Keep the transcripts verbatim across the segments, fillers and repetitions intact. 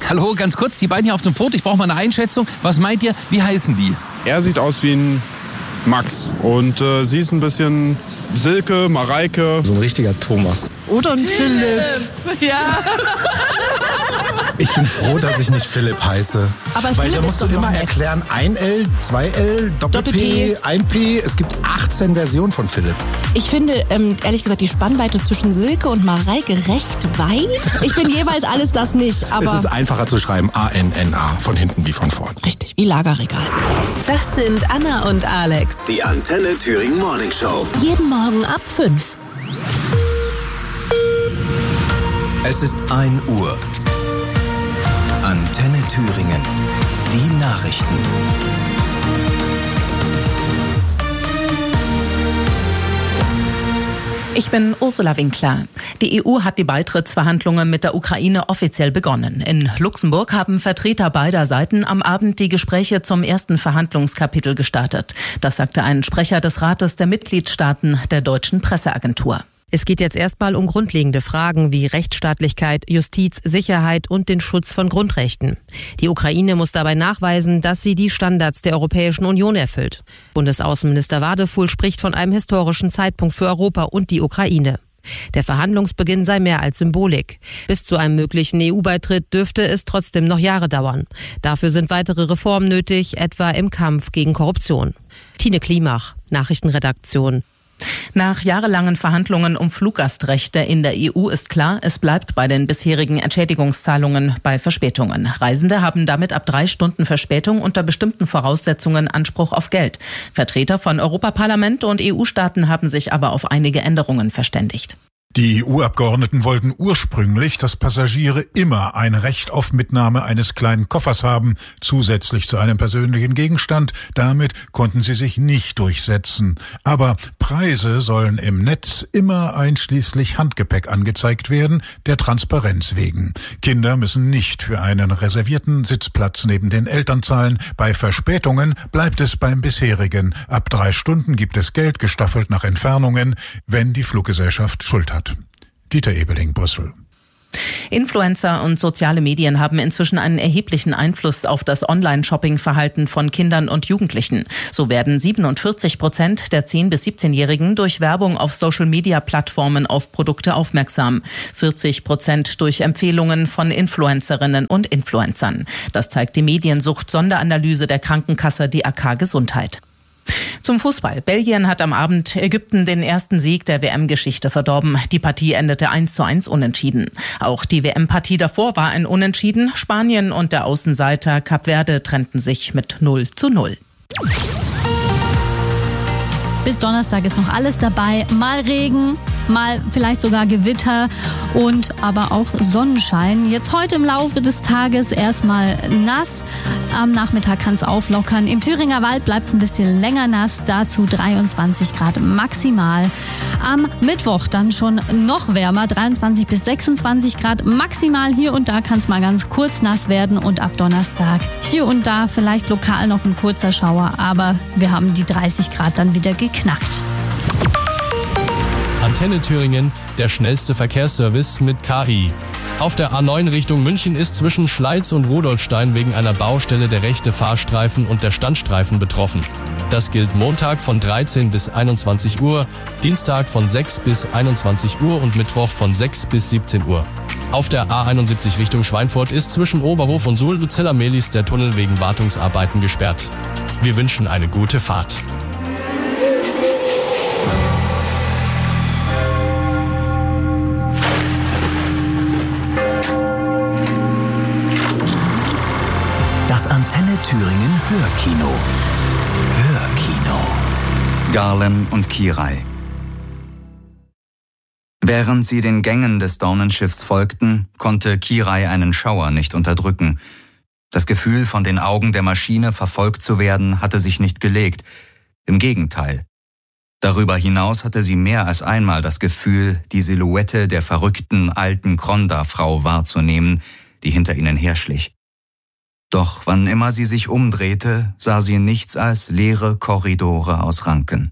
Hallo, ganz kurz, die beiden hier auf dem Foto, ich brauche mal eine Einschätzung. Was meint ihr, wie heißen die? Er sieht aus wie ein Max und äh, sie ist ein bisschen Silke, Mareike. So ein richtiger Thomas. Oder ein Philipp. Philipp. Ja. Ich bin froh, dass ich nicht Philipp heiße. Aber Weil Philipp da musst ist du doch immer noch erklären, ein L, zwei L, Doppel-P, ein P. Es gibt achtzehn Versionen von Philipp. Ich finde, ähm, ehrlich gesagt, die Spannweite zwischen Silke und Mareike recht weit. Ich bin jeweils alles das nicht, aber... Es ist einfacher zu schreiben, A N N A, von hinten wie von vorn. Richtig, wie Lagerregal. Das sind Anna und Alex. Die Antenne Thüringen Morning Show. Jeden Morgen ab fünf. Es ist ein Uhr. Antenne Thüringen. Die Nachrichten. Ich bin Ursula Winkler. Die E U hat die Beitrittsverhandlungen mit der Ukraine offiziell begonnen. In Luxemburg haben Vertreter beider Seiten am Abend die Gespräche zum ersten Verhandlungskapitel gestartet. Das sagte ein Sprecher des Rates der Mitgliedstaaten der deutschen Presseagentur. Es geht jetzt erstmal um grundlegende Fragen wie Rechtsstaatlichkeit, Justiz, Sicherheit und den Schutz von Grundrechten. Die Ukraine muss dabei nachweisen, dass sie die Standards der Europäischen Union erfüllt. Bundesaußenminister Wadefuhl spricht von einem historischen Zeitpunkt für Europa und die Ukraine. Der Verhandlungsbeginn sei mehr als Symbolik. Bis zu einem möglichen E U-Beitritt dürfte es trotzdem noch Jahre dauern. Dafür sind weitere Reformen nötig, etwa im Kampf gegen Korruption. Tine Klimach, Nachrichtenredaktion. Nach jahrelangen Verhandlungen um Fluggastrechte in der E U ist klar, es bleibt bei den bisherigen Entschädigungszahlungen bei Verspätungen. Reisende haben damit ab drei Stunden Verspätung unter bestimmten Voraussetzungen Anspruch auf Geld. Vertreter von Europaparlament und E U-Staaten haben sich aber auf einige Änderungen verständigt. Die E U-Abgeordneten wollten ursprünglich, dass Passagiere immer ein Recht auf Mitnahme eines kleinen Koffers haben, zusätzlich zu einem persönlichen Gegenstand. Damit konnten sie sich nicht durchsetzen. Aber Preise sollen im Netz immer einschließlich Handgepäck angezeigt werden, der Transparenz wegen. Kinder müssen nicht für einen reservierten Sitzplatz neben den Eltern zahlen. Bei Verspätungen bleibt es beim bisherigen. Ab drei Stunden gibt es Geld gestaffelt nach Entfernungen, wenn die Fluggesellschaft Schuld hat. Dieter Ebeling, Brüssel. Influencer und soziale Medien haben inzwischen einen erheblichen Einfluss auf das Online-Shopping-Verhalten von Kindern und Jugendlichen. So werden siebenundvierzig Prozent der zehn- bis siebzehnjährigen durch Werbung auf Social-Media-Plattformen auf Produkte aufmerksam. vierzig Prozent durch Empfehlungen von Influencerinnen und Influencern. Das zeigt die Mediensucht-Sonderanalyse der Krankenkasse D A K Gesundheit. Zum Fußball. Belgien hat am Abend Ägypten den ersten Sieg der W M-Geschichte verdorben. Die Partie endete eins zu eins unentschieden. Auch die W M-Partie davor war ein Unentschieden. Spanien und der Außenseiter Kap Verde trennten sich mit null zu null. Bis Donnerstag ist noch alles dabei. Mal Regen, mal vielleicht sogar Gewitter und aber auch Sonnenschein. Jetzt heute im Laufe des Tages erstmal nass. Am Nachmittag kann es auflockern. Im Thüringer Wald bleibt es ein bisschen länger nass. Dazu dreiundzwanzig Grad maximal. Am Mittwoch dann schon noch wärmer. dreiundzwanzig bis sechsundzwanzig Grad maximal. Hier und da kann es mal ganz kurz nass werden. Und ab Donnerstag hier und da vielleicht lokal noch ein kurzer Schauer. Aber wir haben die dreißig Grad dann wieder geknackt. Antenne Thüringen, der schnellste Verkehrsservice mit K I. Auf der A neun Richtung München ist zwischen Schleiz und Rudolfstein wegen einer Baustelle der rechte Fahrstreifen und der Standstreifen betroffen. Das gilt Montag von dreizehn bis einundzwanzig Uhr, Dienstag von sechs bis einundzwanzig Uhr und Mittwoch von sechs bis siebzehn Uhr. Auf der A einundsiebzig Richtung Schweinfurt ist zwischen Oberhof und Sulzilla-Mehlis der Tunnel wegen Wartungsarbeiten gesperrt. Wir wünschen eine gute Fahrt. Das Antenne Thüringen Hörkino. Hörkino. Garlem und Kirai. Während sie den Gängen des Dornenschiffs folgten, konnte Kirai einen Schauer nicht unterdrücken. Das Gefühl, von den Augen der Maschine verfolgt zu werden, hatte sich nicht gelegt. Im Gegenteil. Darüber hinaus hatte sie mehr als einmal das Gefühl, die Silhouette der verrückten alten Kronda-Frau wahrzunehmen, die hinter ihnen herschlich. Doch wann immer sie sich umdrehte, sah sie nichts als leere Korridore aus Ranken.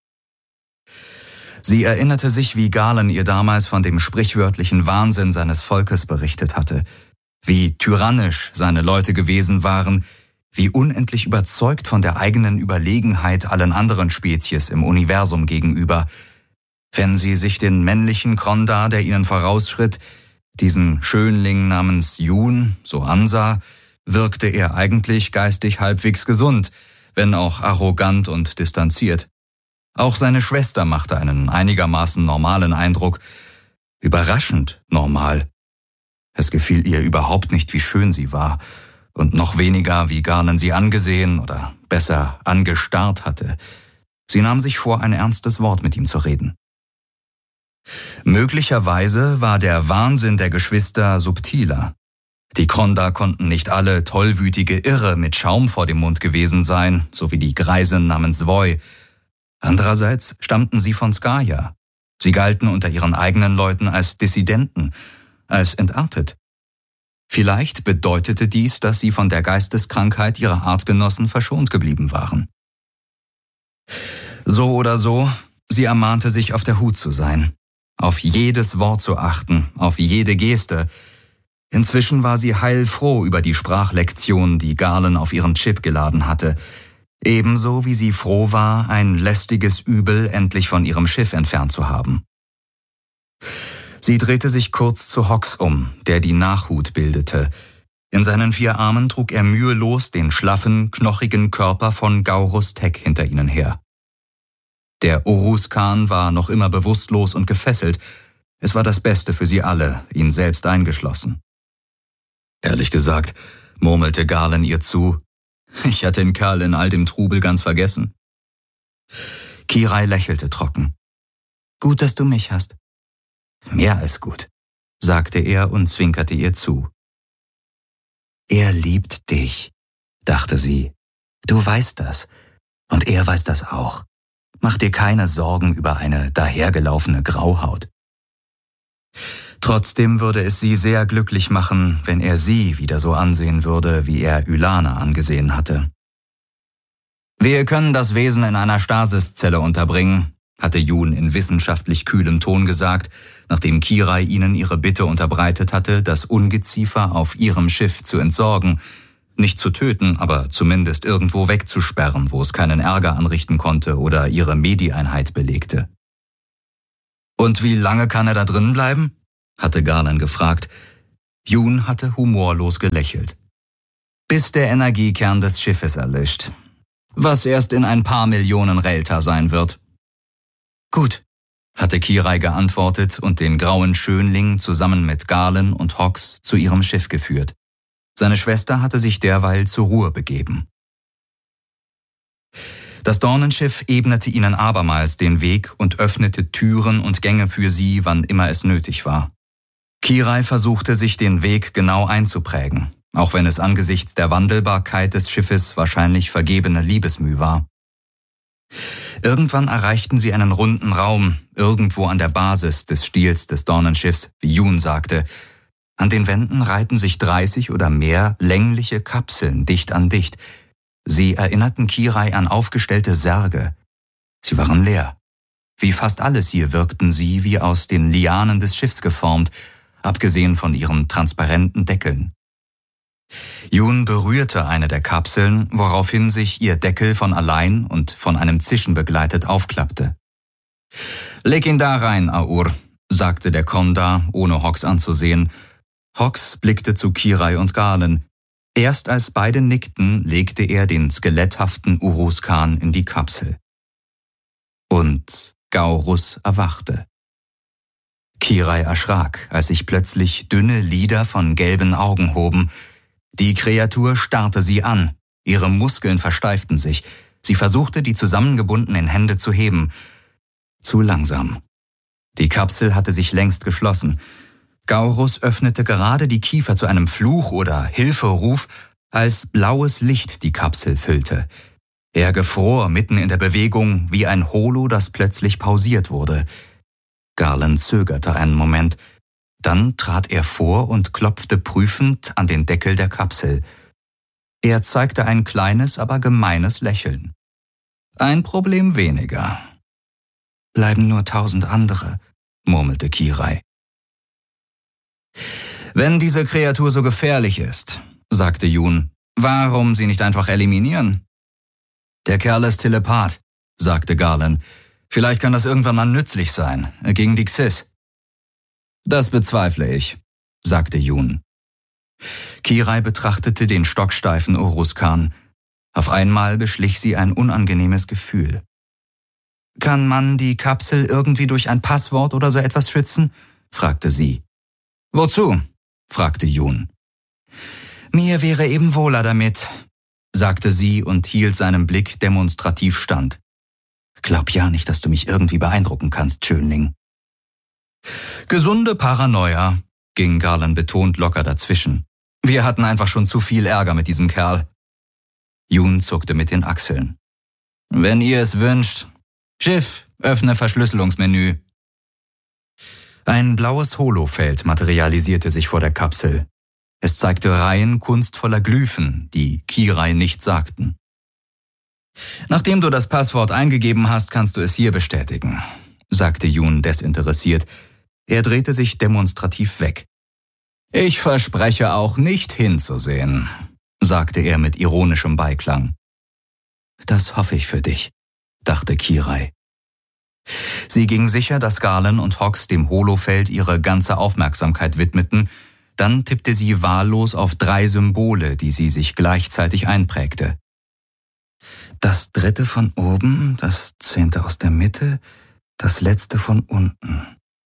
Sie erinnerte sich, wie Galen ihr damals von dem sprichwörtlichen Wahnsinn seines Volkes berichtet hatte. Wie tyrannisch seine Leute gewesen waren, wie unendlich überzeugt von der eigenen Überlegenheit allen anderen Spezies im Universum gegenüber. Wenn sie sich den männlichen Krondar, der ihnen vorausschritt, diesen Schönling namens Jun, so ansah, wirkte er eigentlich geistig halbwegs gesund, wenn auch arrogant und distanziert. Auch seine Schwester machte einen einigermaßen normalen Eindruck, überraschend normal. Es gefiel ihr überhaupt nicht, wie schön sie war, und noch weniger, wie Garland sie angesehen oder besser angestarrt hatte. Sie nahm sich vor, ein ernstes Wort mit ihm zu reden. Möglicherweise war der Wahnsinn der Geschwister subtiler. Die Krondar konnten nicht alle tollwütige Irre mit Schaum vor dem Mund gewesen sein, so wie die Greisin namens Voi. Andererseits stammten sie von Skaya. Sie galten unter ihren eigenen Leuten als Dissidenten, als entartet. Vielleicht bedeutete dies, dass sie von der Geisteskrankheit ihrer Artgenossen verschont geblieben waren. So oder so, sie ermahnte sich, auf der Hut zu sein, auf jedes Wort zu achten, auf jede Geste. Inzwischen war sie heilfroh über die Sprachlektion, die Garland auf ihren Chip geladen hatte, ebenso wie sie froh war, ein lästiges Übel endlich von ihrem Schiff entfernt zu haben. Sie drehte sich kurz zu Hox um, der die Nachhut bildete. In seinen vier Armen trug er mühelos den schlaffen, knochigen Körper von Gaurus Tech hinter ihnen her. Der Uruzkan war noch immer bewusstlos und gefesselt. Es war das Beste für sie alle, ihn selbst eingeschlossen. Ehrlich gesagt, murmelte Garland ihr zu, ich hatte den Kerl in all dem Trubel ganz vergessen. Kirai lächelte trocken. Gut, dass du mich hast. Mehr als gut, sagte er und zwinkerte ihr zu. Er liebt dich, dachte sie. Du weißt das. Und er weiß das auch. Mach dir keine Sorgen über eine dahergelaufene Grauhaut. Trotzdem würde es sie sehr glücklich machen, wenn er sie wieder so ansehen würde, wie er Ylana angesehen hatte. Wir können das Wesen in einer Stasiszelle unterbringen, hatte Jun in wissenschaftlich kühlem Ton gesagt, nachdem Kirai ihnen ihre Bitte unterbreitet hatte, das Ungeziefer auf ihrem Schiff zu entsorgen, nicht zu töten, aber zumindest irgendwo wegzusperren, wo es keinen Ärger anrichten konnte oder ihre Medi-Einheit belegte. Und wie lange kann er da drin bleiben? Hatte Garland gefragt. Jun hatte humorlos gelächelt. Bis der Energiekern des Schiffes erlischt, was erst in ein paar Millionen Relta sein wird. Gut, hatte Kirai geantwortet und den grauen Schönling zusammen mit Garland und Hox zu ihrem Schiff geführt. Seine Schwester hatte sich derweil zur Ruhe begeben. Das Dornenschiff ebnete ihnen abermals den Weg und öffnete Türen und Gänge für sie, wann immer es nötig war. Kirai versuchte, sich den Weg genau einzuprägen, auch wenn es angesichts der Wandelbarkeit des Schiffes wahrscheinlich vergebene Liebesmüh war. Irgendwann erreichten sie einen runden Raum, irgendwo an der Basis des Stiels des Dornenschiffs, wie Jun sagte. An den Wänden reihten sich dreißig oder mehr längliche Kapseln dicht an dicht. Sie erinnerten Kirai an aufgestellte Särge. Sie waren leer. Wie fast alles hier wirkten sie wie aus den Lianen des Schiffs geformt, abgesehen von ihren transparenten Deckeln. Jun berührte eine der Kapseln, woraufhin sich ihr Deckel von allein und von einem Zischen begleitet aufklappte. »Leg ihn da rein, Aur«, sagte der Krondar, ohne Hox anzusehen. Hox blickte zu Kirai und Garland. Erst als beide nickten, legte er den skeletthaften Uruzkan in die Kapsel. Und Gaurus erwachte. Kirai erschrak, als sich plötzlich dünne Lider von gelben Augen hoben. Die Kreatur starrte sie an, ihre Muskeln versteiften sich. Sie versuchte, die zusammengebundenen Hände zu heben. Zu langsam. Die Kapsel hatte sich längst geschlossen. Gaurus öffnete gerade die Kiefer zu einem Fluch oder Hilferuf, als blaues Licht die Kapsel füllte. Er gefror mitten in der Bewegung wie ein Holo, das plötzlich pausiert wurde. Garland zögerte einen Moment. Dann trat er vor und klopfte prüfend an den Deckel der Kapsel. Er zeigte ein kleines, aber gemeines Lächeln. Ein Problem weniger. Bleiben nur tausend andere, murmelte Kirai. Wenn diese Kreatur so gefährlich ist, sagte Jun, warum sie nicht einfach eliminieren? Der Kerl ist Telepath, sagte Garland. Vielleicht kann das irgendwann mal nützlich sein, gegen die Xyz. Das bezweifle ich, sagte Jun. Kirai betrachtete den stocksteifen Uruzkan. Auf einmal beschlich sie ein unangenehmes Gefühl. Kann man die Kapsel irgendwie durch ein Passwort oder so etwas schützen? Fragte sie. Wozu? Fragte Jun. Mir wäre eben wohler damit, sagte sie und hielt seinem Blick demonstrativ stand. Glaub ja nicht, dass du mich irgendwie beeindrucken kannst, Schönling. Gesunde Paranoia, ging Garland betont locker dazwischen. Wir hatten einfach schon zu viel Ärger mit diesem Kerl. Jun zuckte mit den Achseln. Wenn ihr es wünscht. Schiff, öffne Verschlüsselungsmenü. Ein blaues Holofeld materialisierte sich vor der Kapsel. Es zeigte Reihen kunstvoller Glyphen, die Kirai nicht sagten. Nachdem du das Passwort eingegeben hast, kannst du es hier bestätigen, sagte Jun desinteressiert. Er drehte sich demonstrativ weg. Ich verspreche auch nicht hinzusehen, sagte er mit ironischem Beiklang. Das hoffe ich für dich, dachte Kirai. Sie ging sicher, dass Garland und Hox dem Holofeld ihre ganze Aufmerksamkeit widmeten, dann tippte sie wahllos auf drei Symbole, die sie sich gleichzeitig einprägte. Das dritte von oben, das zehnte aus der Mitte, das letzte von unten.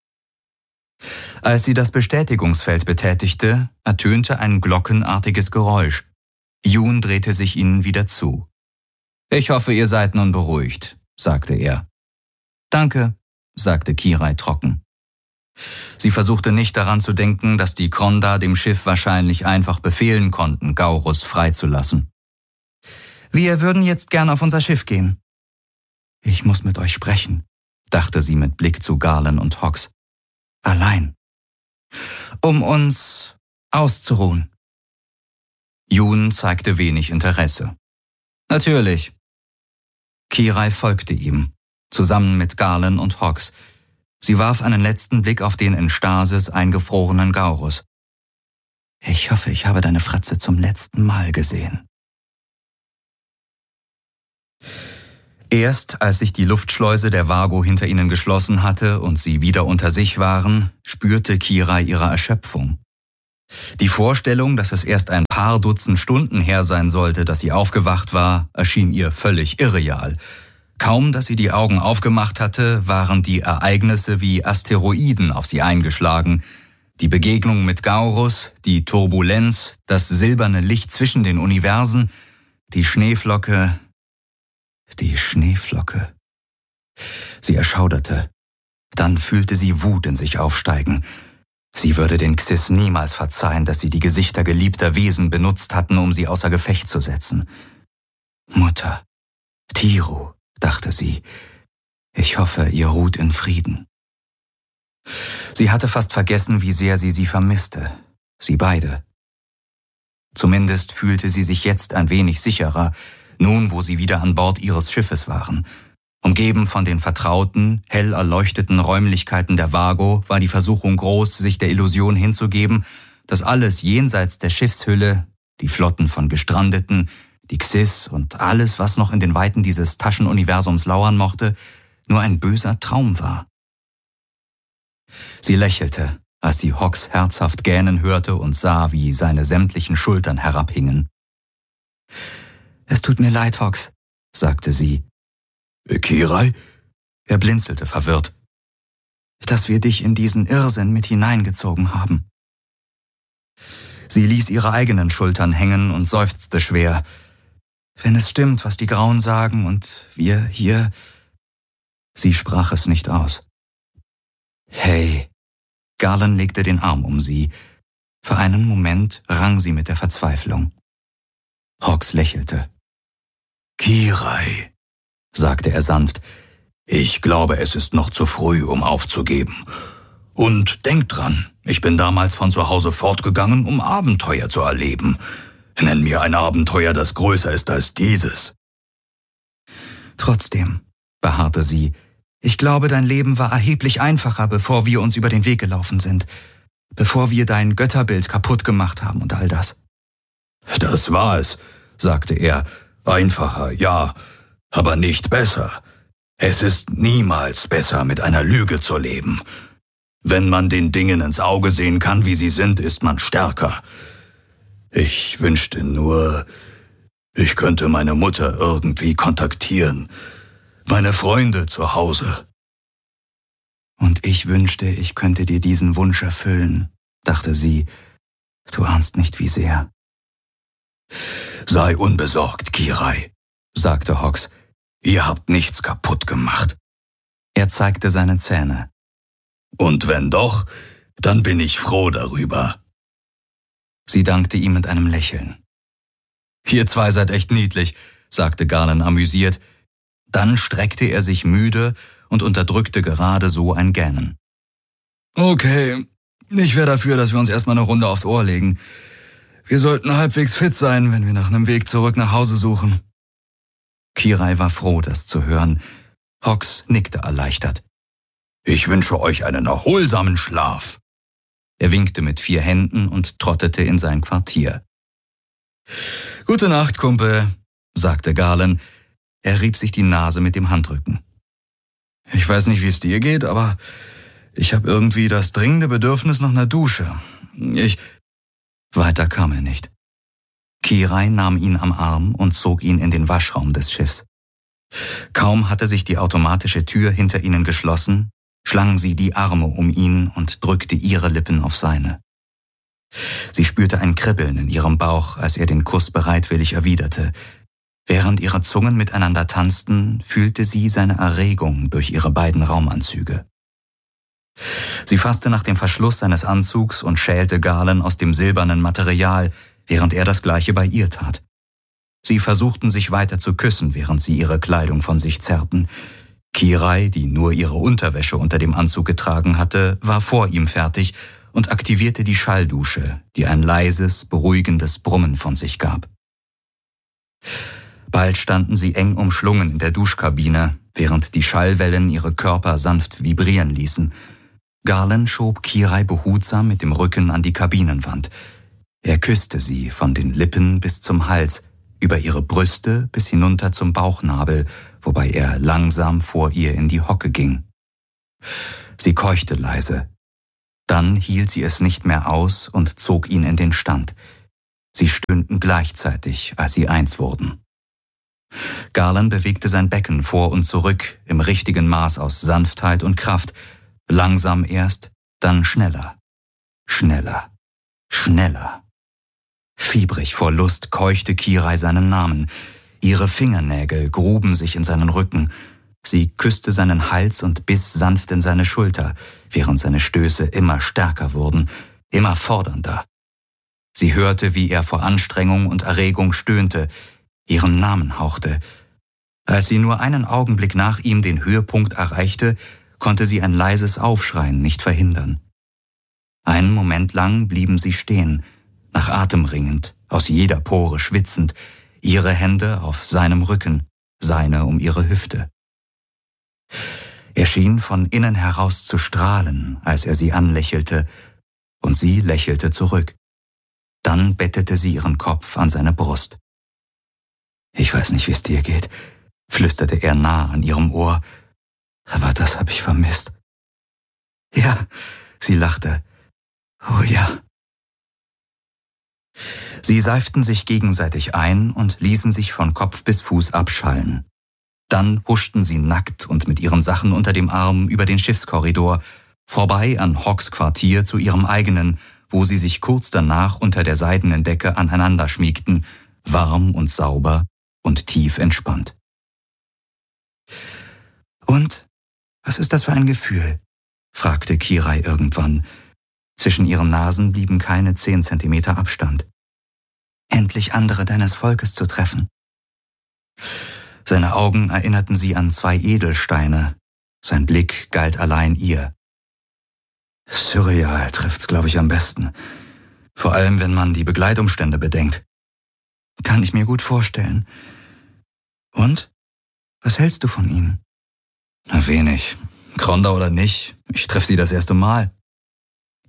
Als sie das Bestätigungsfeld betätigte, ertönte ein glockenartiges Geräusch. Jun drehte sich ihnen wieder zu. Ich hoffe, ihr seid nun beruhigt, sagte er. Danke, sagte Kirai trocken. Sie versuchte nicht daran zu denken, dass die Kronda dem Schiff wahrscheinlich einfach befehlen konnten, Gaurus freizulassen. Wir würden jetzt gern auf unser Schiff gehen. Ich muss mit euch sprechen, dachte sie mit Blick zu Garland und Hox. Allein. Um uns auszuruhen. Jun zeigte wenig Interesse. Natürlich. Kirai folgte ihm, zusammen mit Garland und Hox. Sie warf einen letzten Blick auf den in Stasis eingefrorenen Gaurus. Ich hoffe, ich habe deine Fratze zum letzten Mal gesehen. Erst als sich die Luftschleuse der Vago hinter ihnen geschlossen hatte und sie wieder unter sich waren, spürte Kirai ihre Erschöpfung. Die Vorstellung, dass es erst ein paar Dutzend Stunden her sein sollte, dass sie aufgewacht war, erschien ihr völlig irreal. Kaum, dass sie die Augen aufgemacht hatte, waren die Ereignisse wie Asteroiden auf sie eingeschlagen. Die Begegnung mit Gaurus, die Turbulenz, das silberne Licht zwischen den Universen, die Schneeflocke, die Schneeflocke. Sie erschauderte. Dann fühlte sie Wut in sich aufsteigen. Sie würde den Xyz niemals verzeihen, dass sie die Gesichter geliebter Wesen benutzt hatten, um sie außer Gefecht zu setzen. Mutter, Tiru, dachte sie. Ich hoffe, ihr ruht in Frieden. Sie hatte fast vergessen, wie sehr sie sie vermisste. Sie beide. Zumindest fühlte sie sich jetzt ein wenig sicherer, nun wo sie wieder an Bord ihres Schiffes waren. Umgeben von den vertrauten, hell erleuchteten Räumlichkeiten der Vago war die Versuchung groß, sich der Illusion hinzugeben, dass alles jenseits der Schiffshülle, die Flotten von Gestrandeten, die Xyz und alles, was noch in den Weiten dieses Taschenuniversums lauern mochte, nur ein böser Traum war. Sie lächelte, als sie Hox herzhaft gähnen hörte und sah, wie seine sämtlichen Schultern herabhingen. »Es tut mir leid, Hox«, sagte sie. »Kirai?« Er blinzelte verwirrt. »Dass wir dich in diesen Irrsinn mit hineingezogen haben.« Sie ließ ihre eigenen Schultern hängen und seufzte schwer. »Wenn es stimmt, was die Grauen sagen und wir hier...« Sie sprach es nicht aus. »Hey!« Garland legte den Arm um sie. Für einen Moment rang sie mit der Verzweiflung. Hox lächelte. »Kirai«, sagte er sanft, »ich glaube, es ist noch zu früh, um aufzugeben. Und denk dran, ich bin damals von zu Hause fortgegangen, um Abenteuer zu erleben. Nenn mir ein Abenteuer, das größer ist als dieses.« »Trotzdem«, beharrte sie, »ich glaube, dein Leben war erheblich einfacher, bevor wir uns über den Weg gelaufen sind. bevor wir dein Götterbild kaputt gemacht haben und all das. Das war es, sagte er. Einfacher, ja, aber nicht besser. Es ist niemals besser, mit einer Lüge zu leben. Wenn man den Dingen ins Auge sehen kann, wie sie sind, ist man stärker. Ich wünschte nur, ich könnte meine Mutter irgendwie kontaktieren. Meine Freunde zu Hause. Und ich wünschte, ich könnte dir diesen Wunsch erfüllen, dachte sie. Du ahnst nicht, wie sehr. Sei unbesorgt, Kirai, sagte Hawks. Ihr habt nichts kaputt gemacht. Er zeigte seine Zähne. Und wenn doch, dann bin ich froh darüber. Sie dankte ihm mit einem Lächeln. Ihr zwei seid echt niedlich, sagte Garland amüsiert. Dann streckte er sich müde und unterdrückte gerade so ein Gähnen. Okay, ich wäre dafür, dass wir uns erstmal eine Runde aufs Ohr legen. Wir sollten halbwegs fit sein, wenn wir nach einem Weg zurück nach Hause suchen. Kirai war froh, das zu hören. Hawks nickte erleichtert. Ich wünsche euch einen erholsamen Schlaf. Er winkte mit vier Händen und trottete in sein Quartier. Gute Nacht, Kumpel, sagte Garland. Er rieb sich die Nase mit dem Handrücken. Ich weiß nicht, wie es dir geht, aber ich habe irgendwie das dringende Bedürfnis nach einer Dusche. Ich... Weiter kam er nicht. Kirai nahm ihn am Arm und zog ihn in den Waschraum des Schiffs. Kaum hatte sich die automatische Tür hinter ihnen geschlossen, schlang sie die Arme um ihn und drückte ihre Lippen auf seine. Sie spürte ein Kribbeln in ihrem Bauch, als er den Kuss bereitwillig erwiderte. Während ihre Zungen miteinander tanzten, fühlte sie seine Erregung durch ihre beiden Raumanzüge. Sie fasste nach dem Verschluss seines Anzugs und schälte Garland aus dem silbernen Material, während er das Gleiche bei ihr tat. Sie versuchten sich weiter zu küssen, während sie ihre Kleidung von sich zerrten. Kirai, die nur ihre Unterwäsche unter dem Anzug getragen hatte, war vor ihm fertig und aktivierte die Schalldusche, die ein leises, beruhigendes Brummen von sich gab. Bald standen sie eng umschlungen in der Duschkabine, während die Schallwellen ihre Körper sanft vibrieren ließen. Garland schob Kirai behutsam mit dem Rücken an die Kabinenwand. Er küsste sie von den Lippen bis zum Hals, über ihre Brüste bis hinunter zum Bauchnabel, wobei er langsam vor ihr in die Hocke ging. Sie keuchte leise. Dann hielt sie es nicht mehr aus und zog ihn in den Stand. Sie stöhnten gleichzeitig, als sie eins wurden. Garland bewegte sein Becken vor und zurück im richtigen Maß aus Sanftheit und Kraft, langsam erst, dann schneller, schneller, schneller. Fiebrig vor Lust keuchte Kirai seinen Namen. Ihre Fingernägel gruben sich in seinen Rücken. Sie küsste seinen Hals und biss sanft in seine Schulter, während seine Stöße immer stärker wurden, immer fordernder. Sie hörte, wie er vor Anstrengung und Erregung stöhnte, ihren Namen hauchte. Als sie nur einen Augenblick nach ihm den Höhepunkt erreichte, konnte sie ein leises Aufschreien nicht verhindern. Einen Moment lang blieben sie stehen, nach Atem ringend, aus jeder Pore schwitzend, ihre Hände auf seinem Rücken, seine um ihre Hüfte. Er schien von innen heraus zu strahlen, als er sie anlächelte, und sie lächelte zurück. Dann bettete sie ihren Kopf an seine Brust. »Ich weiß nicht, wie es dir geht«, flüsterte er nah an ihrem Ohr, »aber das habe ich vermisst.« »Ja«, sie lachte, »oh ja.« Sie seiften sich gegenseitig ein und ließen sich von Kopf bis Fuß abschallen. Dann huschten sie nackt und mit ihren Sachen unter dem Arm über den Schiffskorridor, vorbei an Hawks Quartier zu ihrem eigenen, wo sie sich kurz danach unter der seidenen Decke aneinander schmiegten, warm und sauber und tief entspannt. »Und, was ist das für ein Gefühl?« fragte Kirai irgendwann. Zwischen ihren Nasen blieben keine zehn Zentimeter Abstand. »Endlich andere deines Volkes zu treffen.« Seine Augen erinnerten sie an zwei Edelsteine. Sein Blick galt allein ihr. Surreal trifft's, glaube ich, am besten. Vor allem, wenn man die Begleitumstände bedenkt. Kann ich mir gut vorstellen. Und? Was hältst du von ihnen? Na, wenig. Kronda oder nicht, ich treffe sie das erste Mal.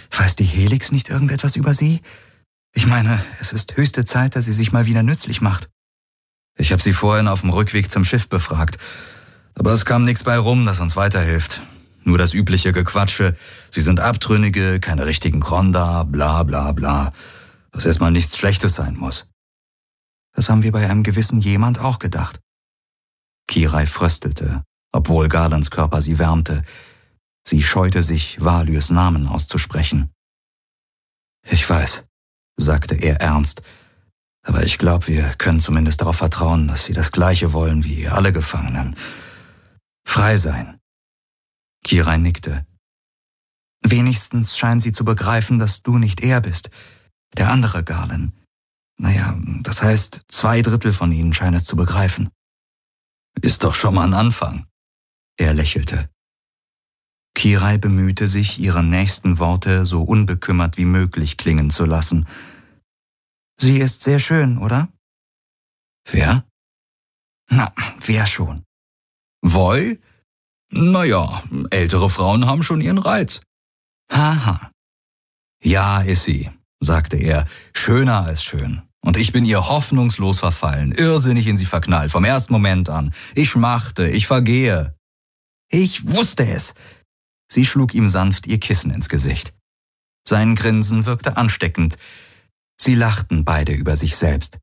Weiß die Helix nicht irgendetwas über Sie? Ich meine, es ist höchste Zeit, dass sie sich mal wieder nützlich macht. Ich habe sie vorhin auf dem Rückweg zum Schiff befragt. Aber es kam nichts bei rum, das uns weiterhilft. Nur das übliche Gequatsche. Sie sind Abtrünnige, keine richtigen Kronda, bla bla bla. Was erstmal nichts Schlechtes sein muss. Das haben wir bei einem gewissen jemand auch gedacht. Kirai fröstelte, obwohl Garlands Körper sie wärmte. Sie scheute sich, Valyrs Namen auszusprechen. Ich weiß, sagte er ernst, aber ich glaube, wir können zumindest darauf vertrauen, dass sie das Gleiche wollen wie alle Gefangenen. Frei sein. Kirai nickte. Wenigstens scheinen sie zu begreifen, dass du nicht er bist, der andere Garland. Naja, das heißt, zwei Drittel von ihnen scheinen es zu begreifen. Ist doch schon mal ein Anfang. Er lächelte. Kirai bemühte sich, ihre nächsten Worte so unbekümmert wie möglich klingen zu lassen. Sie ist sehr schön, oder? Wer? Na, wer schon? Voi? Naja, ältere Frauen haben schon ihren Reiz. Haha. Ja, ist sie, sagte er, schöner als schön. Und ich bin ihr hoffnungslos verfallen, irrsinnig in sie verknallt, vom ersten Moment an. Ich schmachte, ich vergehe. Ich wusste es. Sie schlug ihm sanft ihr Kissen ins Gesicht. Sein Grinsen wirkte ansteckend. Sie lachten beide über sich selbst.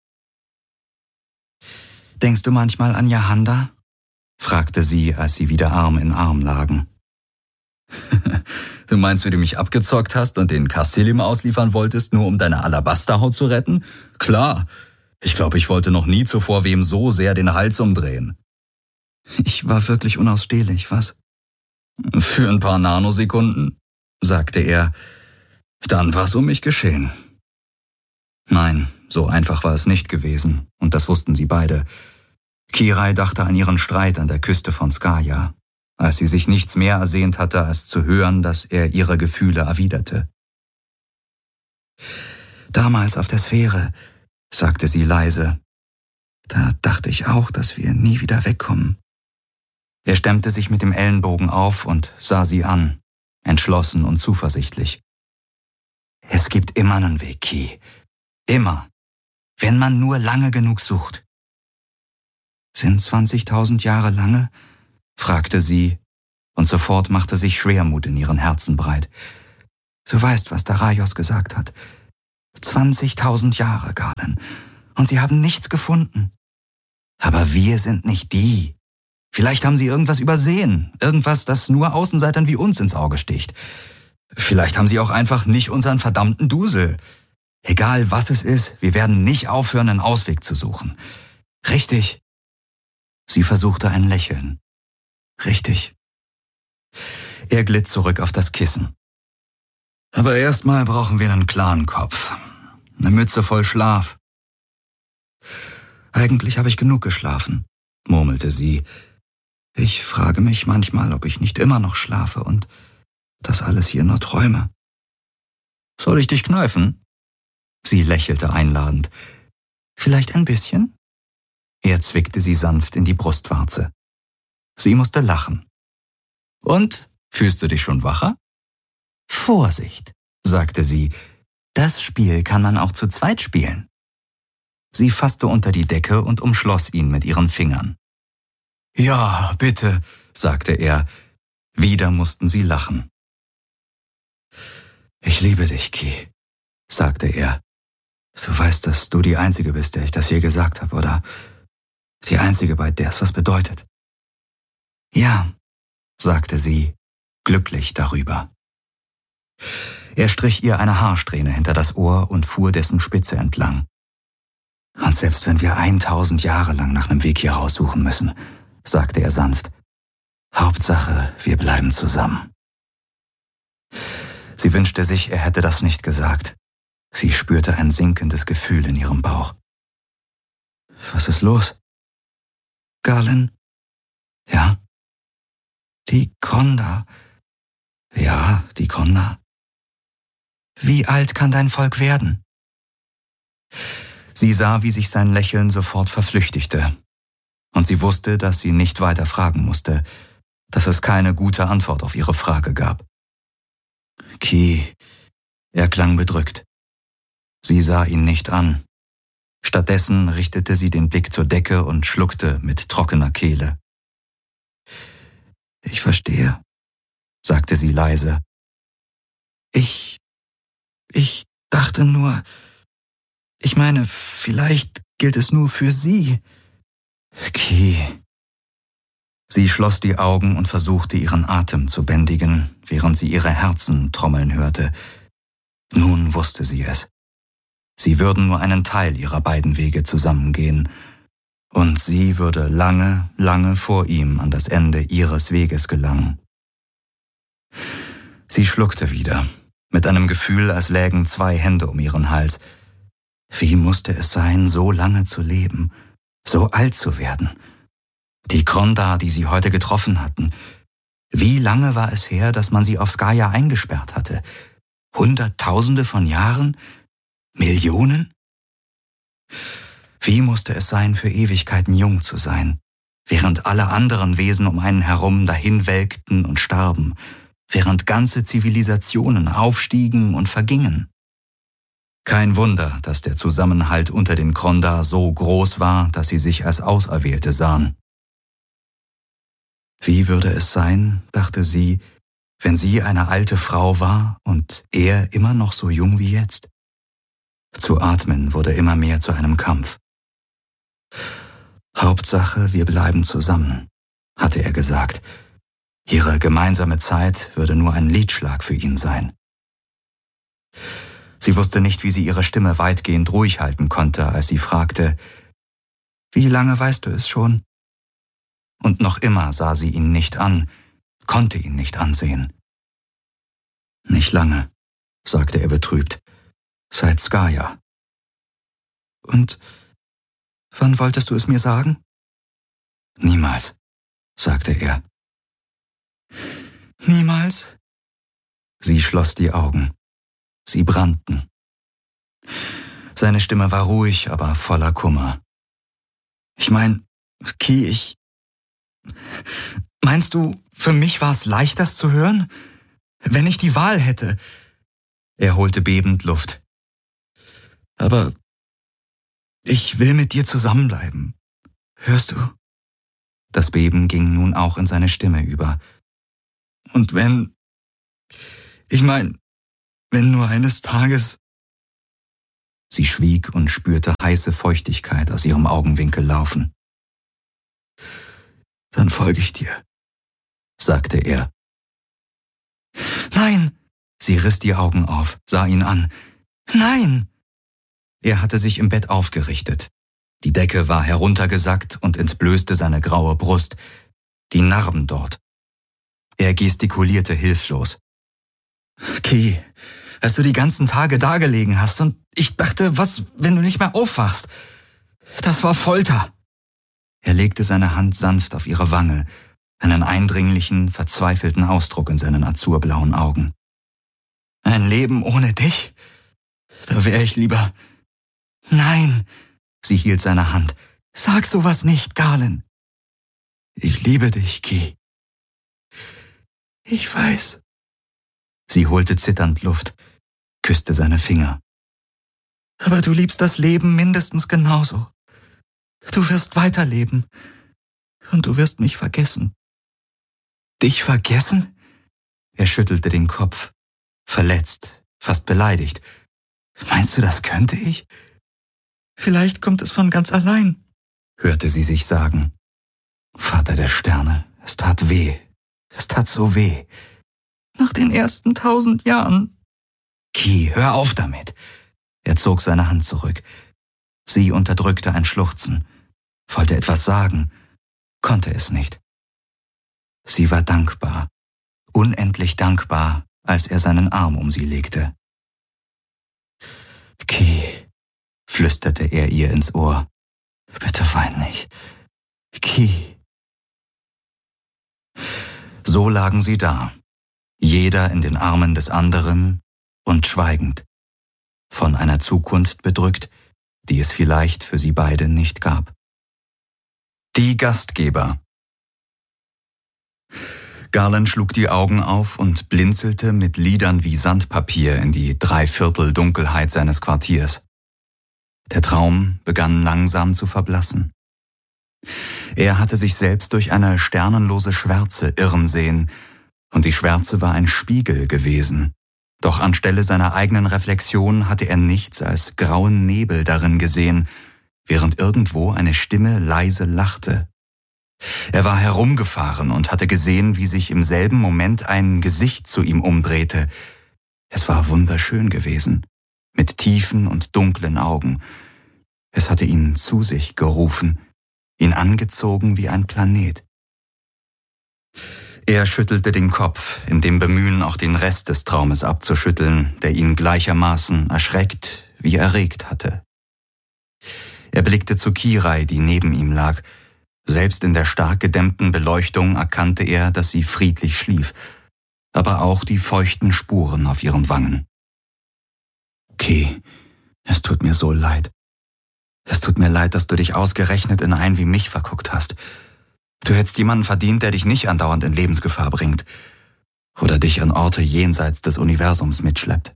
»Denkst du manchmal an Jahanda?« fragte sie, als sie wieder Arm in Arm lagen. Du meinst, wie du mich abgezockt hast und den Castellim ausliefern wolltest, nur um deine Alabasterhaut zu retten? Klar, ich glaube, ich wollte noch nie zuvor wem so sehr den Hals umdrehen. Ich war wirklich unausstehlich, was? Für ein paar Nanosekunden, sagte er. Dann war es um mich geschehen. Nein, so einfach war es nicht gewesen, und das wussten sie beide. Kirai dachte an ihren Streit an der Küste von Skaya, als sie sich nichts mehr ersehnt hatte, als zu hören, dass er ihre Gefühle erwiderte. Damals auf der Sphäre, sagte sie leise, da dachte ich auch, dass wir nie wieder wegkommen. Er stemmte sich mit dem Ellenbogen auf und sah sie an, entschlossen und zuversichtlich. Es gibt immer einen Weg, Ki. Immer. Wenn man nur lange genug sucht. Sind zwanzigtausend Jahre lange? Fragte sie, und sofort machte sich Schwermut in ihren Herzen breit. Du weißt, was Daraios gesagt hat. Zwanzigtausend Jahre, Garland. Und sie haben nichts gefunden. Aber wir sind nicht die. Vielleicht haben sie irgendwas übersehen. Irgendwas, das nur Außenseitern wie uns ins Auge sticht. Vielleicht haben sie auch einfach nicht unseren verdammten Dusel. Egal was es ist, wir werden nicht aufhören, einen Ausweg zu suchen. Richtig. Sie versuchte ein Lächeln. Richtig. Er glitt zurück auf das Kissen. Aber erstmal brauchen wir einen klaren Kopf. Eine Mütze voll Schlaf. Eigentlich habe ich genug geschlafen, murmelte sie. Ich frage mich manchmal, ob ich nicht immer noch schlafe und das alles hier nur träume. Soll ich dich kneifen? Sie lächelte einladend. Vielleicht ein bisschen? Er zwickte sie sanft in die Brustwarze. Sie musste lachen. Und, fühlst du dich schon wacher? Vorsicht, sagte sie. Das Spiel kann man auch zu zweit spielen. Sie fasste unter die Decke und umschloss ihn mit ihren Fingern. Ja, bitte, sagte er. Wieder mussten sie lachen. Ich liebe dich, Ki, sagte er. Du weißt, dass du die Einzige bist, der ich das je gesagt habe, oder? Die Einzige, bei der es was bedeutet. Ja, sagte sie, glücklich darüber. Er strich ihr eine Haarsträhne hinter das Ohr und fuhr dessen Spitze entlang. Und selbst wenn wir eintausend Jahre lang nach einem Weg hier raussuchen müssen, sagte er sanft, Hauptsache, wir bleiben zusammen. Sie wünschte sich, er hätte das nicht gesagt. Sie spürte ein sinkendes Gefühl in ihrem Bauch. Was ist los? Garland? Ja? Die Kronda. Ja, die Kronda. Wie alt kann dein Volk werden? Sie sah, wie sich sein Lächeln sofort verflüchtigte. Und sie wusste, dass sie nicht weiter fragen musste, dass es keine gute Antwort auf ihre Frage gab. Ki, Er klang bedrückt. Sie sah ihn nicht an. Stattdessen richtete sie den Blick zur Decke und schluckte mit trockener Kehle. »Ich verstehe«, sagte sie leise. »Ich... ich dachte nur... Ich meine, vielleicht gilt es nur für Sie.« »Ki...« Sie schloss die Augen und versuchte, ihren Atem zu bändigen, während sie ihre Herzen trommeln hörte. Nun wusste sie es. Sie würden nur einen Teil ihrer beiden Wege zusammengehen, und sie würde lange, lange vor ihm an das Ende ihres Weges gelangen. Sie schluckte wieder, mit einem Gefühl, als lägen zwei Hände um ihren Hals. Wie musste es sein, so lange zu leben, so alt zu werden? Die Kronda, die sie heute getroffen hatten. Wie lange war es her, dass man sie auf Skaya eingesperrt hatte? Hunderttausende von Jahren? Millionen? Wie musste es sein, für Ewigkeiten jung zu sein, während alle anderen Wesen um einen herum dahinwelkten und starben, während ganze Zivilisationen aufstiegen und vergingen? Kein Wunder, dass der Zusammenhalt unter den Kronda so groß war, dass sie sich als Auserwählte sahen. Wie würde es sein, dachte sie, wenn sie eine alte Frau war und er immer noch so jung wie jetzt? Zu atmen wurde immer mehr zu einem Kampf. Hauptsache, wir bleiben zusammen, hatte er gesagt. Ihre gemeinsame Zeit würde nur ein Liedschlag für ihn sein. Sie wusste nicht, wie sie ihre Stimme weitgehend ruhig halten konnte, als sie fragte, »Wie lange weißt du es schon?« Und noch immer sah sie ihn nicht an, konnte ihn nicht ansehen. »Nicht lange«, sagte er betrübt, »seit Skaya.« »Und wann wolltest du es mir sagen?« »Niemals«, sagte er. »Niemals?« Sie schloss die Augen. Sie brannten. Seine Stimme war ruhig, aber voller Kummer. »Ich mein, Ki, ich... Meinst du, für mich war es leicht, das zu hören? Wenn ich die Wahl hätte...« Er holte bebend Luft. »Aber ich will mit dir zusammenbleiben. Hörst du?« Das Beben ging nun auch in seine Stimme über. »Und wenn... Ich mein, wenn nur eines Tages...« Sie schwieg und spürte heiße Feuchtigkeit aus ihrem Augenwinkel laufen. »Dann folge ich dir«, sagte er. »Nein!« Sie riss die Augen auf, sah ihn an. »Nein!« Er hatte sich im Bett aufgerichtet. Die Decke war heruntergesackt und entblößte seine graue Brust, die Narben dort. Er gestikulierte hilflos. »Ki, als du die ganzen Tage dagelegen hast und ich dachte, was, wenn du nicht mehr aufwachst? Das war Folter.« Er legte seine Hand sanft auf ihre Wange, einen eindringlichen, verzweifelten Ausdruck in seinen azurblauen Augen. »Ein Leben ohne dich? Da wäre ich lieber...« »Nein«, sie hielt seine Hand. »Sag sowas nicht, Galen.« »Ich liebe dich, Ki.« »Ich weiß.« Sie holte zitternd Luft, küsste seine Finger. »Aber du liebst das Leben mindestens genauso. Du wirst weiterleben und du wirst mich vergessen.« »Dich vergessen?« Er schüttelte den Kopf, verletzt, fast beleidigt. »Meinst du, das könnte ich?« »Vielleicht kommt es von ganz allein«, hörte sie sich sagen. »Vater der Sterne, es tat weh, es tat so weh. Nach den ersten tausend Jahren.« »Ki, hör auf damit!« Er zog seine Hand zurück. Sie unterdrückte ein Schluchzen, wollte etwas sagen, konnte es nicht. Sie war dankbar, unendlich dankbar, als er seinen Arm um sie legte. »Ki«, flüsterte er ihr ins Ohr, »bitte wein nicht. Ki.« So lagen sie da, jeder in den Armen des anderen und schweigend, von einer Zukunft bedrückt, die es vielleicht für sie beide nicht gab. Die Gastgeber. Garland schlug die Augen auf und blinzelte mit Lidern wie Sandpapier in die Dreiviertel-Dunkelheit seines Quartiers. Der Traum begann langsam zu verblassen. Er hatte sich selbst durch eine sternenlose Schwärze irren sehen, und die Schwärze war ein Spiegel gewesen. Doch anstelle seiner eigenen Reflexion hatte er nichts als grauen Nebel darin gesehen, während irgendwo eine Stimme leise lachte. Er war herumgefahren und hatte gesehen, wie sich im selben Moment ein Gesicht zu ihm umdrehte. Es war wunderschön gewesen, mit tiefen und dunklen Augen. Es hatte ihn zu sich gerufen, ihn angezogen wie ein Planet. Er schüttelte den Kopf, in dem Bemühen, auch den Rest des Traumes abzuschütteln, der ihn gleichermaßen erschreckt wie erregt hatte. Er blickte zu Kirai, die neben ihm lag. Selbst in der stark gedämmten Beleuchtung erkannte er, dass sie friedlich schlief, aber auch die feuchten Spuren auf ihren Wangen. »Ki, es tut mir so leid. Es tut mir leid, dass du dich ausgerechnet in einen wie mich verguckt hast. Du hättest jemanden verdient, der dich nicht andauernd in Lebensgefahr bringt oder dich an Orte jenseits des Universums mitschleppt.«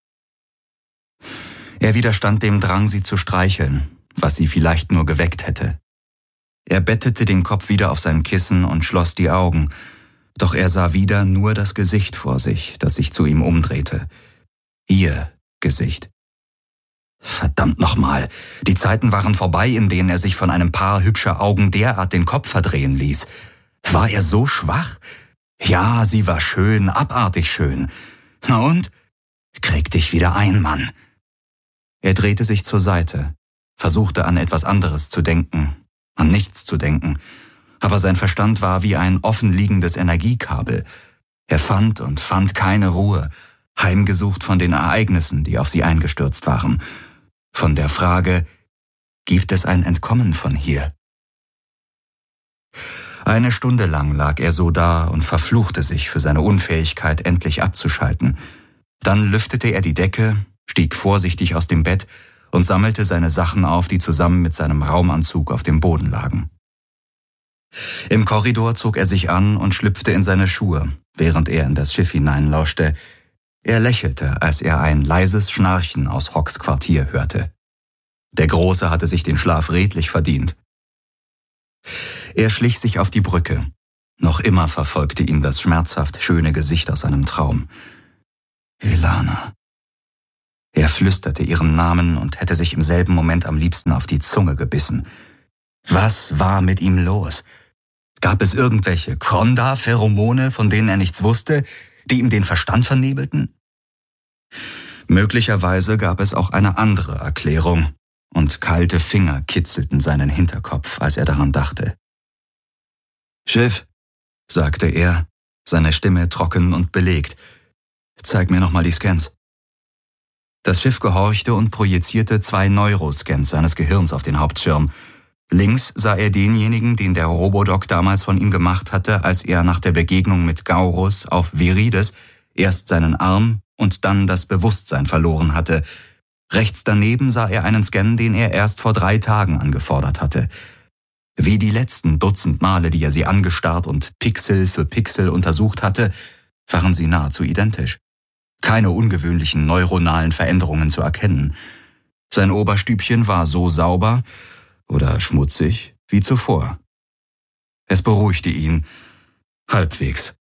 Er widerstand dem Drang, sie zu streicheln, was sie vielleicht nur geweckt hätte. Er bettete den Kopf wieder auf sein Kissen und schloss die Augen, doch er sah wieder nur das Gesicht vor sich, das sich zu ihm umdrehte. Ihr Gesicht. Verdammt nochmal, die Zeiten waren vorbei, in denen er sich von einem Paar hübscher Augen derart den Kopf verdrehen ließ. War er so schwach? Ja, sie war schön, abartig schön. Na und? Krieg dich wieder ein, Mann. Er drehte sich zur Seite, versuchte an etwas anderes zu denken, an nichts zu denken, aber sein Verstand war wie ein offenliegendes Energiekabel. Er fand und fand keine Ruhe, heimgesucht von den Ereignissen, die auf sie eingestürzt waren. Von der Frage, gibt es ein Entkommen von hier? Eine Stunde lang lag er so da und verfluchte sich für seine Unfähigkeit, endlich abzuschalten. Dann lüftete er die Decke, stieg vorsichtig aus dem Bett und sammelte seine Sachen auf, die zusammen mit seinem Raumanzug auf dem Boden lagen. Im Korridor zog er sich an und schlüpfte in seine Schuhe, während er in das Schiff hineinlauschte. Er lächelte, als er ein leises Schnarchen aus Hocks Quartier hörte. Der Große hatte sich den Schlaf redlich verdient. Er schlich sich auf die Brücke. Noch immer verfolgte ihn das schmerzhaft schöne Gesicht aus seinem Traum. Elana. Er flüsterte ihren Namen und hätte sich im selben Moment am liebsten auf die Zunge gebissen. Was war mit ihm los? Gab es irgendwelche Kronda-Pheromone, von denen er nichts wusste, die ihm den Verstand vernebelten? Möglicherweise gab es auch eine andere Erklärung, und kalte Finger kitzelten seinen Hinterkopf, als er daran dachte. »Schiff«, sagte er, seine Stimme trocken und belegt, »zeig mir nochmal die Scans.« Das Schiff gehorchte und projizierte zwei Neuroscans seines Gehirns auf den Hauptschirm. Links sah er denjenigen, den der Robodoc damals von ihm gemacht hatte, als er nach der Begegnung mit Gaurus auf Virides erst seinen Arm und dann das Bewusstsein verloren hatte. Rechts daneben sah er einen Scan, den er erst vor drei Tagen angefordert hatte. Wie die letzten Dutzend Male, die er sie angestarrt und Pixel für Pixel untersucht hatte, waren sie nahezu identisch. Keine ungewöhnlichen neuronalen Veränderungen zu erkennen. Sein Oberstübchen war so sauber oder schmutzig wie zuvor. Es beruhigte ihn, halbwegs.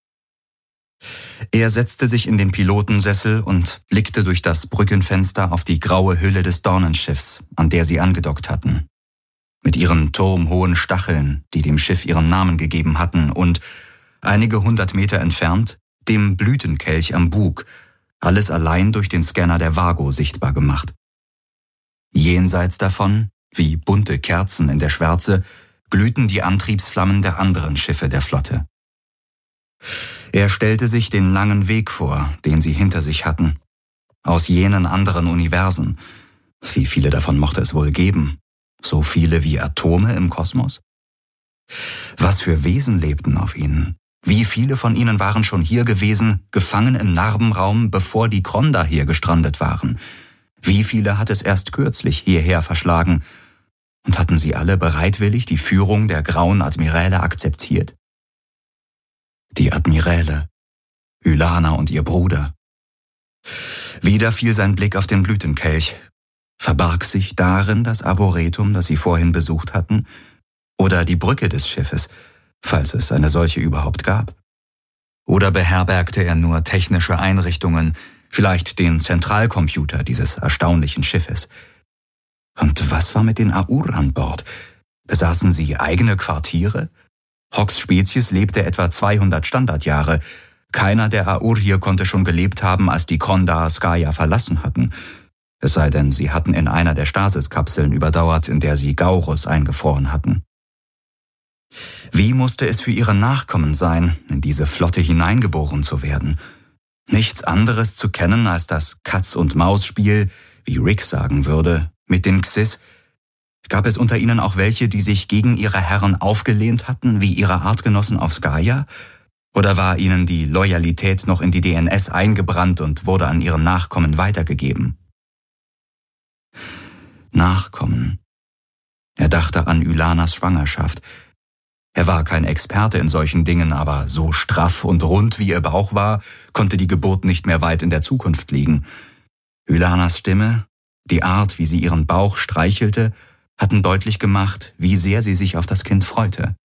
Er setzte sich in den Pilotensessel und blickte durch das Brückenfenster auf die graue Hülle des Dornenschiffs, an der sie angedockt hatten. Mit ihren turmhohen Stacheln, die dem Schiff ihren Namen gegeben hatten, und einige hundert Meter entfernt dem Blütenkelch am Bug, alles allein durch den Scanner der Vago sichtbar gemacht. Jenseits davon, wie bunte Kerzen in der Schwärze, glühten die Antriebsflammen der anderen Schiffe der Flotte. Er stellte sich den langen Weg vor, den sie hinter sich hatten. Aus jenen anderen Universen. Wie viele davon mochte es wohl geben? So viele wie Atome im Kosmos? Was für Wesen lebten auf ihnen? Wie viele von ihnen waren schon hier gewesen, gefangen im Narbenraum, bevor die Kronda hier gestrandet waren? Wie viele hat es erst kürzlich hierher verschlagen? Und hatten sie alle bereitwillig die Führung der Grauen Admiräle akzeptiert? Die Admiräle, Ylana und ihr Bruder. Wieder fiel sein Blick auf den Blütenkelch. Verbarg sich darin das Arboretum, das sie vorhin besucht hatten, oder die Brücke des Schiffes, falls es eine solche überhaupt gab? Oder beherbergte er nur technische Einrichtungen, vielleicht den Zentralcomputer dieses erstaunlichen Schiffes? Und was war mit den Aur an Bord? Besaßen sie eigene Quartiere? Hocks Spezies lebte etwa zweihundert Standardjahre. Keiner der Aur hier konnte schon gelebt haben, als die Kronda Skaya verlassen hatten. Es sei denn, sie hatten in einer der Stasiskapseln überdauert, in der sie Gaurus eingefroren hatten. Wie musste es für ihre Nachkommen sein, in diese Flotte hineingeboren zu werden? Nichts anderes zu kennen als das Katz-und-Maus-Spiel, wie Rick sagen würde, mit den Xys. Gab es unter ihnen auch welche, die sich gegen ihre Herren aufgelehnt hatten, wie ihre Artgenossen auf Skaya? Oder war ihnen die Loyalität noch in die D N S eingebrannt und wurde an ihren Nachkommen weitergegeben? Nachkommen. Er dachte an Ylanas Schwangerschaft. Er war kein Experte in solchen Dingen, aber so straff und rund wie ihr Bauch war, konnte die Geburt nicht mehr weit in der Zukunft liegen. Ylanas Stimme, die Art, wie sie ihren Bauch streichelte, hatten deutlich gemacht, wie sehr sie sich auf das Kind freute.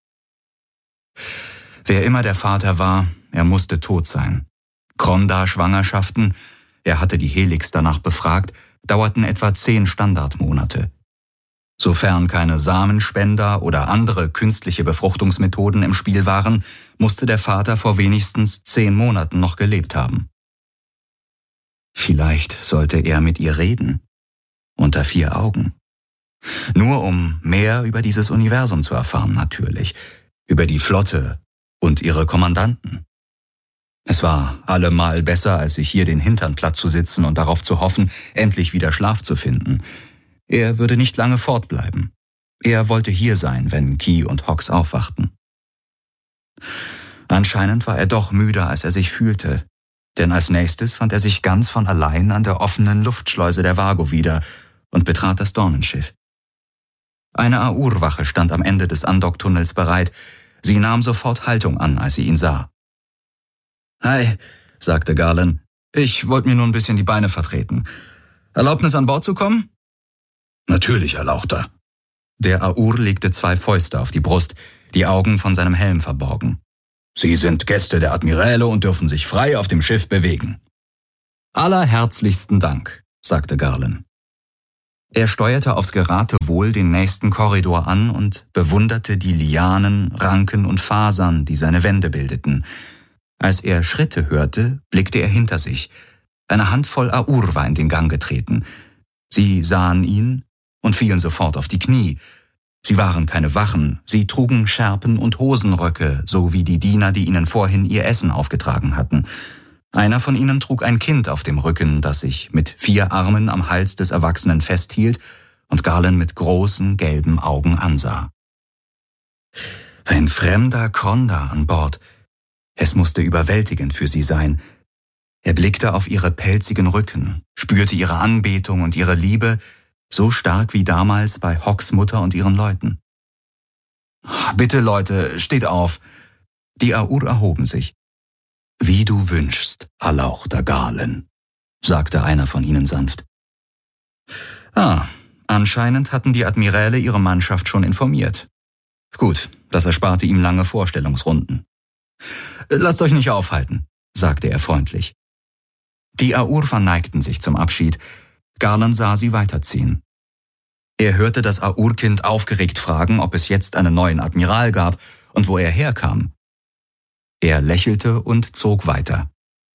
Wer immer der Vater war, er musste tot sein. Kronda-Schwangerschaften, er hatte die Helix danach befragt, dauerten etwa zehn Standardmonate. Sofern keine Samenspender oder andere künstliche Befruchtungsmethoden im Spiel waren, musste der Vater vor wenigstens zehn Monaten noch gelebt haben. Vielleicht sollte er mit ihr reden, unter vier Augen. Nur um mehr über dieses Universum zu erfahren, natürlich, über die Flotte und ihre Kommandanten. Es war allemal besser, als sich hier den Hintern platt zu sitzen und darauf zu hoffen, endlich wieder Schlaf zu finden. Er würde nicht lange fortbleiben. Er wollte hier sein, wenn Key und Hawks aufwachten. Anscheinend war er doch müder, als er sich fühlte, denn als nächstes fand er sich ganz von allein an der offenen Luftschleuse der Vago wieder und betrat das Dornenschiff. Eine Aur-Wache stand am Ende des Andocktunnels bereit. Sie nahm sofort Haltung an, als sie ihn sah. »Hi«, sagte Garland. »Ich wollte mir nur ein bisschen die Beine vertreten. Erlaubnis, an Bord zu kommen?« »Natürlich, Erlauchter.« Der Aur legte zwei Fäuste auf die Brust, die Augen von seinem Helm verborgen. »Sie sind Gäste der Admiräle und dürfen sich frei auf dem Schiff bewegen.« »Allerherzlichsten Dank«, sagte Garland. Er steuerte aufs Geratewohl den nächsten Korridor an und bewunderte die Lianen, Ranken und Fasern, die seine Wände bildeten. Als er Schritte hörte, blickte er hinter sich. Eine Handvoll Aur war in den Gang getreten. Sie sahen ihn und fielen sofort auf die Knie. Sie waren keine Wachen, sie trugen Schärpen und Hosenröcke, so wie die Diener, die ihnen vorhin ihr Essen aufgetragen hatten. Einer von ihnen trug ein Kind auf dem Rücken, das sich mit vier Armen am Hals des Erwachsenen festhielt und Garland mit großen, gelben Augen ansah. Ein fremder Kronda an Bord. Es musste überwältigend für sie sein. Er blickte auf ihre pelzigen Rücken, spürte ihre Anbetung und ihre Liebe, so stark wie damals bei Hawks Mutter und ihren Leuten. »Bitte, Leute, steht auf!« Die Aur erhoben sich. »Wie du wünschst, Erlauchter Garland«, sagte einer von ihnen sanft. Ah, anscheinend hatten die Admiräle ihre Mannschaft schon informiert. Gut, das ersparte ihm lange Vorstellungsrunden. »Lasst euch nicht aufhalten«, sagte er freundlich. Die Aur verneigten sich zum Abschied. Garland sah sie weiterziehen. Er hörte das Aur-Kind aufgeregt fragen, ob es jetzt einen neuen Admiral gab und wo er herkam. Er lächelte und zog weiter.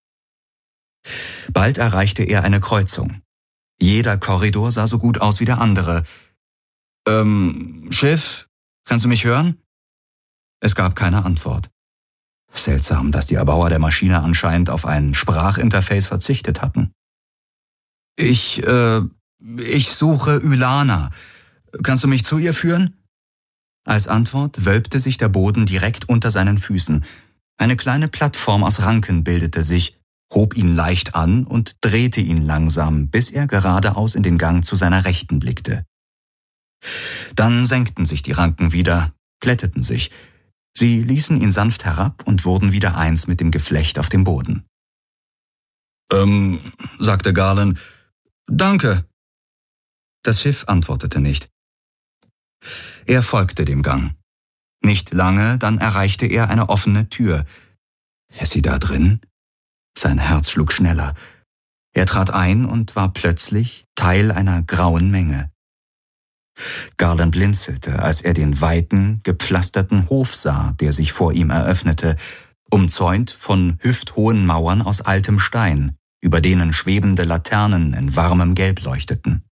Bald erreichte er eine Kreuzung. Jeder Korridor sah so gut aus wie der andere. »Ähm, Schiff, kannst du mich hören?« Es gab keine Antwort. Seltsam, dass die Erbauer der Maschine anscheinend auf ein Sprachinterface verzichtet hatten. »Ich, äh, ich suche Ylana. Kannst du mich zu ihr führen?« Als Antwort wölbte sich der Boden direkt unter seinen Füßen. Eine kleine Plattform aus Ranken bildete sich, hob ihn leicht an und drehte ihn langsam, bis er geradeaus in den Gang zu seiner Rechten blickte. Dann senkten sich die Ranken wieder, glätteten sich. Sie ließen ihn sanft herab und wurden wieder eins mit dem Geflecht auf dem Boden. »Ähm«, sagte Garland, »danke.« Das Schiff antwortete nicht. Er folgte dem Gang. Nicht lange, dann erreichte er eine offene Tür. Ist sie da drin? Sein Herz schlug schneller. Er trat ein und war plötzlich Teil einer grauen Menge. Garland blinzelte, als er den weiten, gepflasterten Hof sah, der sich vor ihm eröffnete, umzäunt von hüfthohen Mauern aus altem Stein, über denen schwebende Laternen in warmem Gelb leuchteten.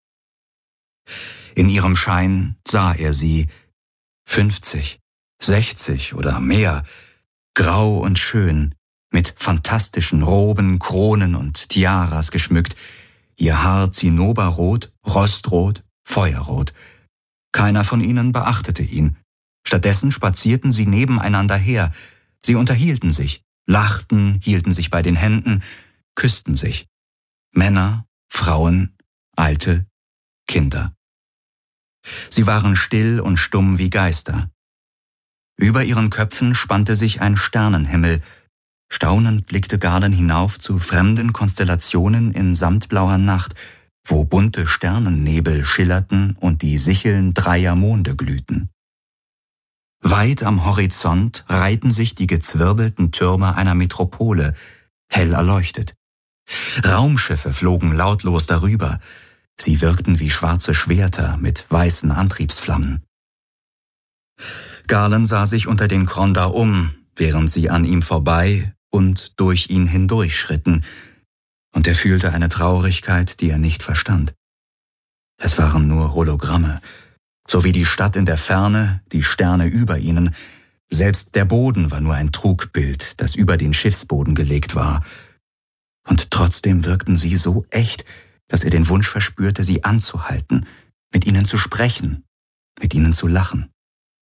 In ihrem Schein sah er sie, fünfzig, sechzig oder mehr, grau und schön, mit fantastischen Roben, Kronen und Tiaras geschmückt, ihr Haar zinnoberrot, rostrot, feuerrot. Keiner von ihnen beachtete ihn. Stattdessen spazierten sie nebeneinander her. Sie unterhielten sich, lachten, hielten sich bei den Händen, küssten sich. Männer, Frauen, Alte, Kinder. Sie waren still und stumm wie Geister. Über ihren Köpfen spannte sich ein Sternenhimmel. Staunend blickte Garland hinauf zu fremden Konstellationen in samtblauer Nacht, wo bunte Sternennebel schillerten und die Sicheln dreier Monde glühten. Weit am Horizont reihten sich die gezwirbelten Türme einer Metropole, hell erleuchtet. Raumschiffe flogen lautlos darüber. Sie wirkten wie schwarze Schwerter mit weißen Antriebsflammen. Garland sah sich unter den Kronda um, während sie an ihm vorbei und durch ihn hindurch schritten, und er fühlte eine Traurigkeit, die er nicht verstand. Es waren nur Hologramme, so wie die Stadt in der Ferne, die Sterne über ihnen. Selbst der Boden war nur ein Trugbild, das über den Schiffsboden gelegt war. Und trotzdem wirkten sie so echt, dass er den Wunsch verspürte, sie anzuhalten, mit ihnen zu sprechen, mit ihnen zu lachen.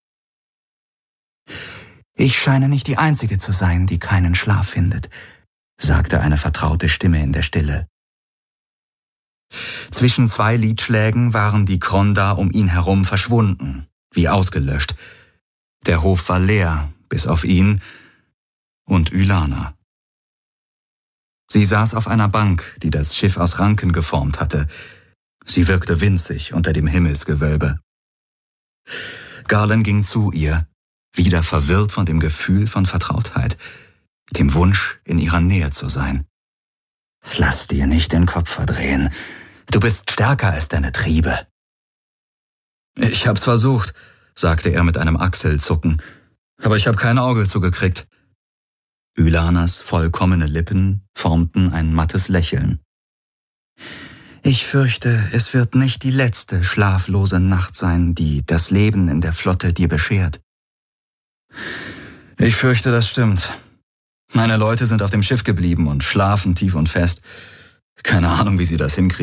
»Ich scheine nicht die Einzige zu sein, die keinen Schlaf findet«, sagte eine vertraute Stimme in der Stille. Zwischen zwei Liedschlägen waren die Kronda um ihn herum verschwunden, wie ausgelöscht. Der Hof war leer, bis auf ihn und Ylana. Sie saß auf einer Bank, die das Schiff aus Ranken geformt hatte. Sie wirkte winzig unter dem Himmelsgewölbe. Garland ging zu ihr, wieder verwirrt von dem Gefühl von Vertrautheit, dem Wunsch, in ihrer Nähe zu sein. »Lass dir nicht den Kopf verdrehen. Du bist stärker als deine Triebe.« »Ich hab's versucht«, sagte er mit einem Achselzucken, »aber ich hab kein Auge zugekriegt.« Ylanas vollkommene Lippen formten ein mattes Lächeln. »Ich fürchte, es wird nicht die letzte schlaflose Nacht sein, die das Leben in der Flotte dir beschert.« »Ich fürchte, das stimmt. Meine Leute sind auf dem Schiff geblieben und schlafen tief und fest. Keine Ahnung, wie sie das hinkriegen.«